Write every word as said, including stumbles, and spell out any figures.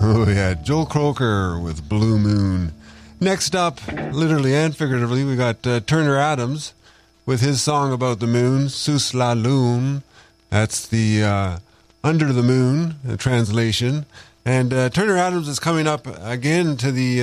Oh, yeah. Joel Croker with Blue Moon. Next up, literally and figuratively, we got uh, Turner Adams with his song about the moon, Sous la Lune. That's the uh, Under the Moon uh, translation. And uh, Turner Adams is coming up again to the